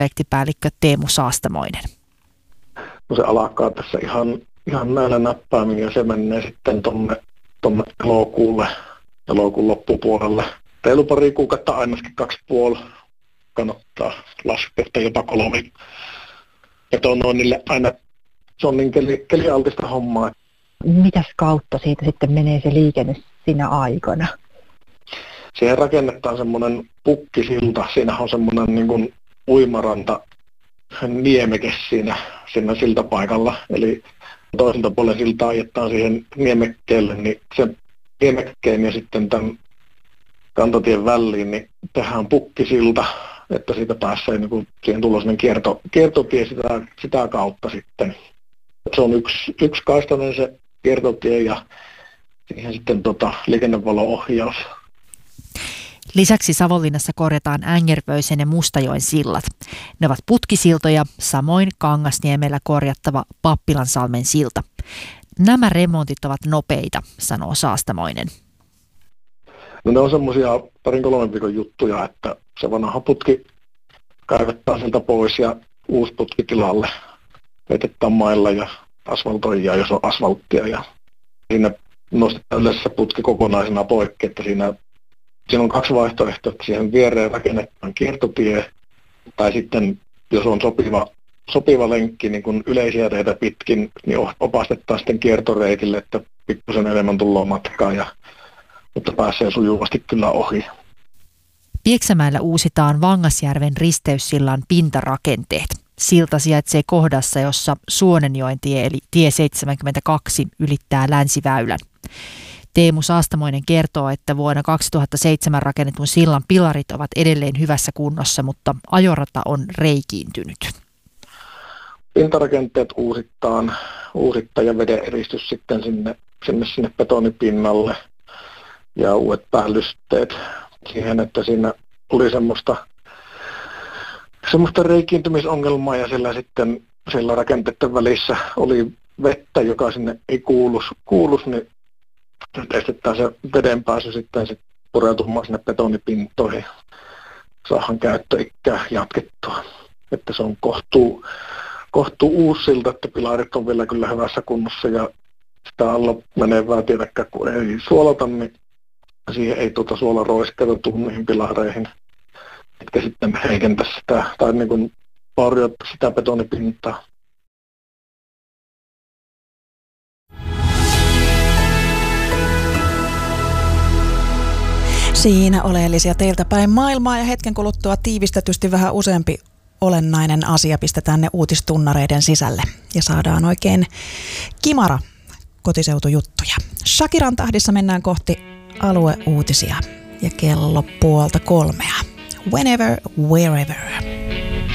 projektipäällikkö Teemu Saastamoinen. No se alkaa tässä ihan näillä näppäimin ja se menee sitten tuonne elokuun loppupuolelle. Reilu pari kuukautta ainakin 2,5 kannattaa laskea, jopa 3. Että on niille aina, se on niin kelialtista hommaa. Mitäs kautta siitä sitten menee se liikenne siinä aikana? Siihen rakennetaan semmoinen pukkisilta. Siinä on semmoinen niin kuin uimaranta niemeke siinä siltapaikalla. Eli toiselta puolen siltaa ajetaan siihen niemekkeelle, niin sen niemekkeen ja sitten tämän kantatien väliin niin tehdään pukkisilta, että siitä pääsee niin kuin, siihen tulee sellainen kiertotie sitä kautta sitten. Se on yksi kaistainen se kiertotie ja siihen sitten liikennevalo-ohjaus. Lisäksi Savonlinnassa korjataan Ängervöisen ja Mustajoen sillat. Ne ovat putkisiltoja, samoin Kangasniemellä korjattava Pappilansalmen silta. Nämä remontit ovat nopeita, sanoo Saastamoinen. No ne on semmoisia 2-3 viikon juttuja, että se vanha putki kaivetaan sieltä pois ja uusi putki tilalle. Veitetään mailla ja asfaltoidaan, jos on asfalttia. Ja siinä nostetaan yleensä putki kokonaisena poikki, että siinä on 2 vaihtoehtoa, että siihen viereen rakennetaan kiertotie, tai sitten jos on sopiva lenkki niin kuin yleisiä teitä pitkin, niin opastetaan sitten kiertoreitille, että pikkusen enemmän tullaan matkaa, mutta pääsee sujuvasti kyllä ohi. Pieksämäellä uusitaan Vangasjärven risteyssillan pintarakenteet. Silta sijaitsee kohdassa, jossa Suonenjoen tie eli tie 72 ylittää Länsiväylän. Teemu Saastamoinen kertoo, että vuonna 2007 rakennetun sillan pilarit ovat edelleen hyvässä kunnossa, mutta ajorata on reikiintynyt. Pintarakenteet uusittaan ja veden eristys sitten sinne betonipinnalle ja uudet päällysteet siihen, että siinä oli semmoista reikiintymisongelmaa ja siellä rakenteiden välissä oli vettä, joka sinne ei kuulus niin estetään se veden pääsy sitten pureutumaan sinne betonipintoihin. Saadaan käyttöikää jatkettua. Että se on kohtuu uusi silta, että pilarit on vielä kyllä hyvässä kunnossa ja sitä alla menevää tietäkään, kun ei suolata, niin siihen ei suolaroiskeita tule niihin pilareihin, mitkä sitten heikentää sitä tai niin kuin vaurioittaa sitä betonipintaa. Siinä oleellisia teiltä päin maailmaa ja hetken kuluttua tiivistetysti vähän useampi olennainen asia pistetään ne uutistunnareiden sisälle ja saadaan oikein kimara kotiseutujuttuja. Shakiran tahdissa mennään kohti alueuutisia ja kello 2:30. Whenever, wherever.